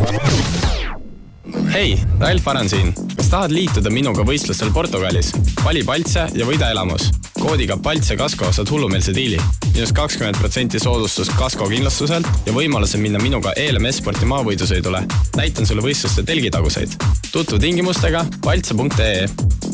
Hei, Ralf Aran siin. Kas tahad liituda minuga võistlustel Portugalis? Vali Paltse ja võida elamus. Koodiga Paltse Kasko saad hullumeelse diili. Minus 20% soodustus Kasko kindlustuselt ja võimaluse minna minuga ELMS-sporti maavõidusõidule. Näitan sulle võistluste telgitaguseid. Tutvu tingimustega paltse.ee.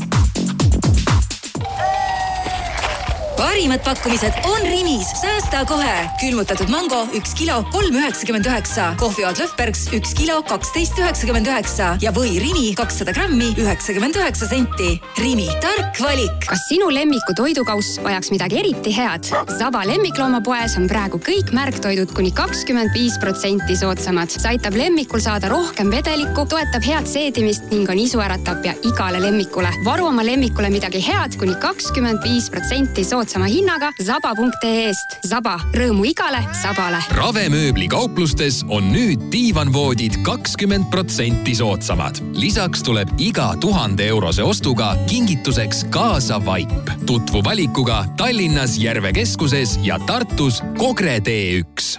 Parimad pakkumised on Rimis. Säästa kohe. Külmutatud mango 1 kilo 3,99. Kohviaad Löfbergs 1 kilo 12,99. Ja või Rimi 200 grammi 99 senti. Rimi, tark valik. Kas sinu lemmiku toidukauss vajaks midagi eriti head? Zaba lemmikloomapoes on praegu kõik märktoidud kuni 25% soodsamad. See aitab lemmikul saada rohkem vedelikku, toetab head seedimist ning on isuäratapja igale lemmikule. Varu oma lemmikule midagi head kuni 25% soodsama hinnaga Zaba.ee-st. Zaba, rõõmu igale Zabale. Ravemööbli kauplustes on nüüd diivanvoodid 20% soodsamad. Lisaks tuleb iga 1000 eurose ostuga kingituseks kaasa vaip. Tutvu valikuga Tallinnas Järve keskuses ja Tartus Kogre T1.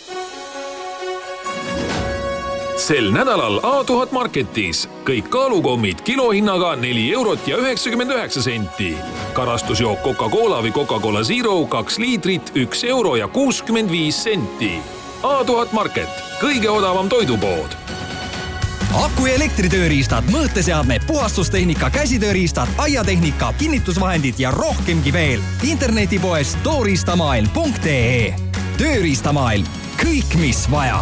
Sel nädalal A1000 Marketis kõik kaalukommid kilohinnaga 4,99 €. Karastusjook Coca-Cola või Coca-Cola Zero 2 liitrit 1,65 €. A1000 Market, kõige odavam toidupood. Aku- ja elektritööriistad, mõõteseadmed, puhastustehnika, käsitööriistad, aiatehnika, kinnitusvahendid ja rohkemgi veel. Internetipoes tooriistamaailm.ee. Tööriistamaailm. Kõik, mis vaja.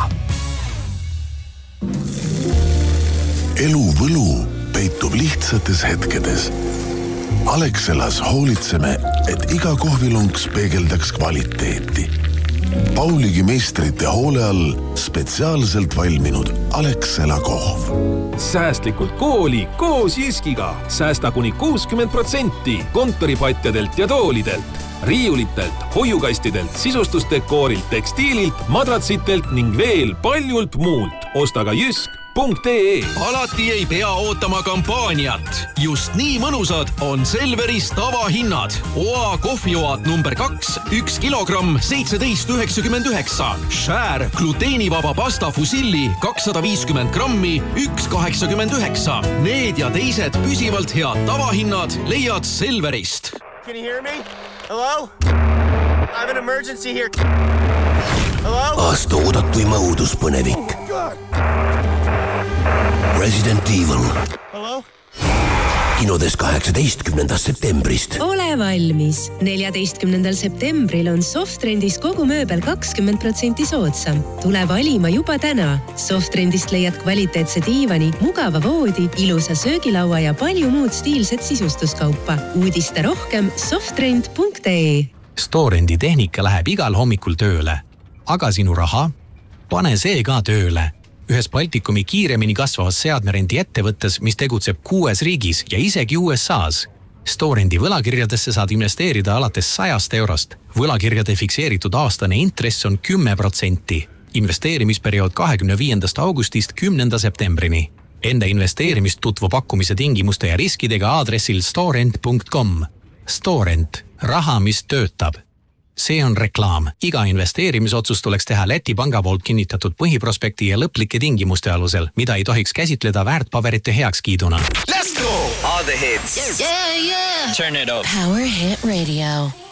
Elu võlu peitub lihtsates hetkedes. Alexelas hoolitseme, et iga kohvilunks peegeldaks kvaliteeti. Pauligi meistrite hoole all spetsiaalselt valminud Alexela kohv. Säästlikult kooli koos Jyskiga. Säästa kuni 60% kontoripatjadelt ja toolidelt, riiulitelt, hoiukastidelt, sisustusdekoorilt, tekstiililt, madratsitelt ning veel paljult muult. Osta ka Jysk.ee. Alati ei pea ootama kampaaniat. Just nii mõnusad on Selveris tavahinnad. Oa kohvioad number 2, 1 kilogramm 17,99. Share gluteenivaba pasta fusilli 250 grammi 1,89. Need ja teised püsivalt head tavahinnad leiad Selverist. Can you hear me? Hello? I have an emergency here. Hello? Aasta oodatui õuduspõnevik. Resident Evil. Hello? Kinodes 18. septembrist. Ole valmis. 14. septembril on Softrendis kogu mööbel 20% soodsam. Tule valima juba täna. Softrendist leiad kvaliteetse diivani, mugava voodi, ilusa söögilaua ja palju muud stiilset sisustuskaupa. Uudiste rohkem softrend.ee. Storendi tehnika läheb igal hommikul tööle. Aga sinu raha? Pane see ka tööle. Ühes Baltikumi kiiremini kasvavas seadmerendi ettevõttes, mis tegutseb 6 riigis ja isegi USAs. Storendi võlakirjadesse saad investeerida alates 100 eurost. Võlakirjade fikseeritud aastane intress on 10%. Investeerimisperiood 25. augustist 10. septembrini. Enda investeerimist tutvu pakkumise tingimuste ja riskidega aadressil storend.com. Storend. Raha, mis töötab. See on reklaam. Iga investeerimisotsus tuleks teha Läti panga poolt kinnitatud põhiprospekti ja lõplike tingimuste alusel, mida ei tohiks käsitleda väärtpaberite heakskiiduna. Let's go! All the hits. Yeah, yeah. Turn it up. Power Hit Radio.